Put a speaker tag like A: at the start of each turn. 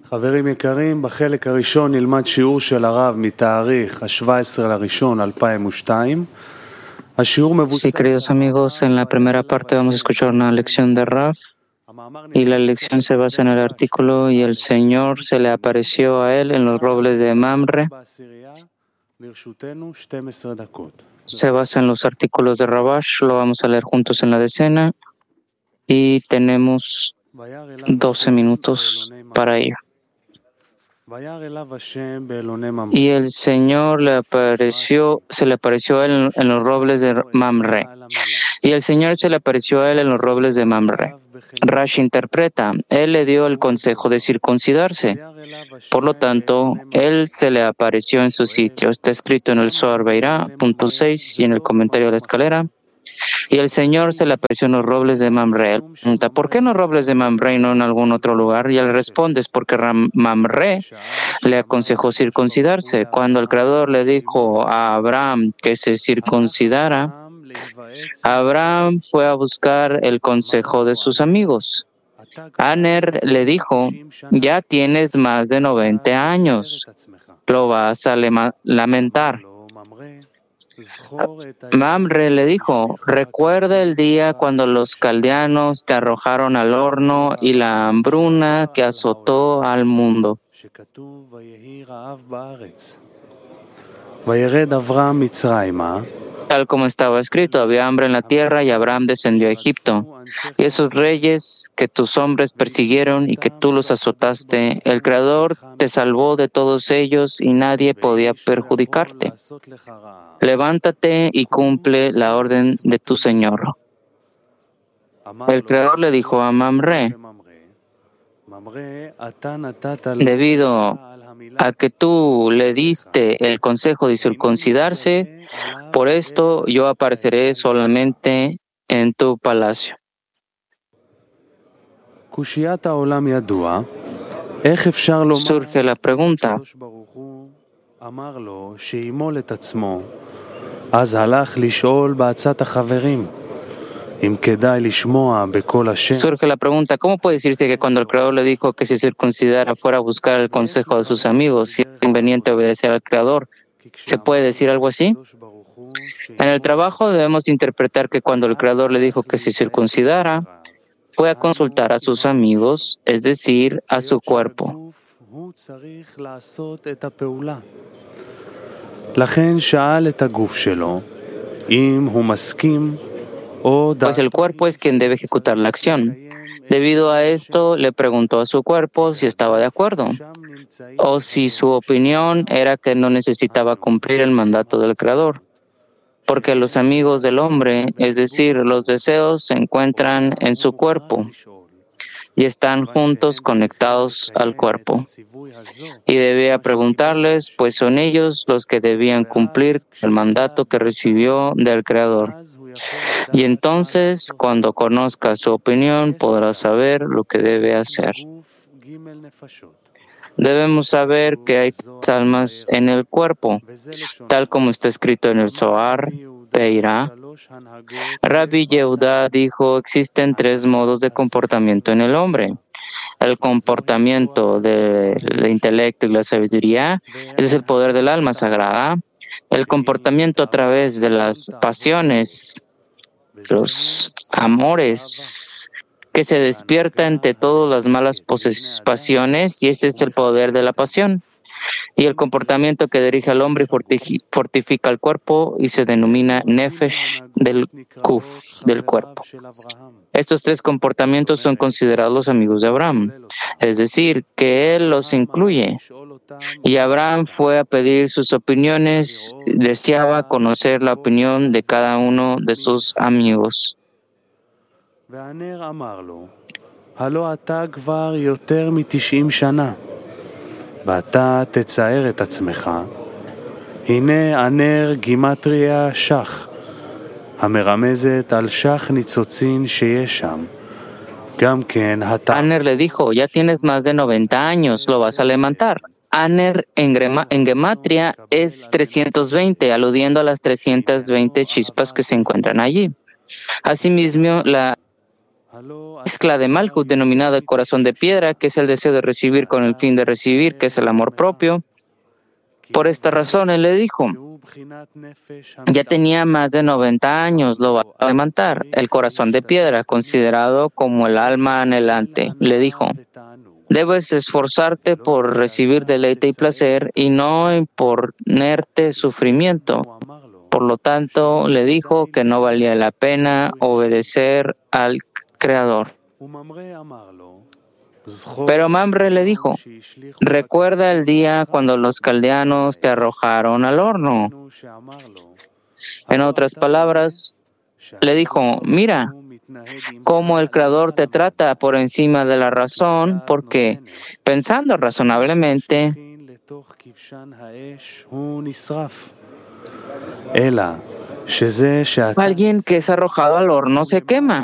A: חברים יקרים, בחלק הראשון נלמד שיעור של הרב מתאריך ה-17/1/2002.
B: Sí, queridos amigos, en la primera parte vamos a escuchar una lección de Raf y la lección se basa en el artículo y el Señor se le apareció a él en los robles de Mamre. Se basa en los artículos de Rabash, lo vamos a leer juntos en la decena y tenemos 12 minutos para ello. Y el Señor se le apareció a él en los robles de Mamre. Y el Señor se le apareció a él en los robles de Mamre. Rashi interpreta, él le dio el consejo de circuncidarse. Por lo tanto, él se le apareció en su sitio. Está escrito en el Zohar Beirá, punto 6, y en el comentario de la escalera. Y el Señor se le apareció en los robles de Mamre. Él pregunta, ¿por qué en los robles de Mamre y no en algún otro lugar? Y él responde, es porque Mamre le aconsejó circuncidarse. Cuando el Creador le dijo a Abraham que se circuncidara, Abraham fue a buscar el consejo de sus amigos. Aner le dijo, ya tienes más de 90 años, lo vas a lamentar. Mamre le dijo, recuerda el día cuando los caldeanos te arrojaron al horno y la hambruna que azotó al mundo. Tal como estaba escrito, había hambre en la tierra y Abraham descendió a Egipto. Y esos reyes que tus hombres persiguieron y que tú los azotaste, el Creador te salvó de todos ellos y nadie podía perjudicarte. Levántate y cumple la orden de tu Señor. El Creador le dijo a Mamre, debido a que tú le diste el consejo de circuncidarse, por esto yo apareceré solamente en tu palacio. Surge la pregunta, ¿cómo puede decirse que cuando el Creador le dijo que se circuncidara fuera a buscar el consejo de sus amigos, si es conveniente obedecer al Creador? ¿Se puede decir algo así? En el trabajo debemos interpretar que cuando el Creador le dijo que se circuncidara, fue a consultar a sus amigos, es decir, a su cuerpo. Pues el cuerpo es quien debe ejecutar la acción. Debido a esto, le preguntó a su cuerpo si estaba de acuerdo, o si su opinión era que no necesitaba cumplir el mandato del Creador. Porque los amigos del hombre, es decir, los deseos, se encuentran en su cuerpo y están juntos conectados al cuerpo. Y debía preguntarles, pues son ellos los que debían cumplir el mandato que recibió del Creador. Y entonces, cuando conozca su opinión, podrá saber lo que debe hacer. Debemos saber que hay tres almas en el cuerpo, tal como está escrito en el Zohar Beirá. Rabbi Yehuda dijo, existen tres modos de comportamiento en el hombre. El comportamiento del intelecto y la sabiduría, ese es el poder del alma sagrada. El comportamiento a través de las pasiones, los amores, que se despierta ante todas las malas pasiones, y ese es el poder de la pasión. Y el comportamiento que dirige al hombre y fortifica el cuerpo y se denomina Nefesh del Kuf, del cuerpo. Estos tres comportamientos son considerados amigos de Abraham, es decir, que él los incluye. Y Abraham fue a pedir sus opiniones, deseaba conocer la opinión de cada uno de sus amigos.
A: ואתה תצייר את עצמך. הנה הנר גימטריה שח, המרמזת על שח ניצוצין שיש שם. גם כן
B: Aner le dijo, ya tienes más de 90 años, lo vas a levantar. Aner en gematria es 320, aludiendo a las 320 chispas que se encuentran allí. Asimismo, la mezcla de Malkut denominada el corazón de piedra, que es el deseo de recibir con el fin de recibir, que es el amor propio. Por esta razón, él le dijo, ya tenía más de 90 años, lo va a levantar. El corazón de piedra, considerado como el alma anhelante, le dijo, debes esforzarte por recibir deleite y placer y no imponerte sufrimiento. Por lo tanto, le dijo que no valía la pena obedecer al Creador. Pero Mamre le dijo, recuerda el día cuando los caldeanos te arrojaron al horno. En otras palabras, le dijo, mira cómo el Creador te trata por encima de la razón, porque pensando razonablemente, alguien que es arrojado al horno se quema.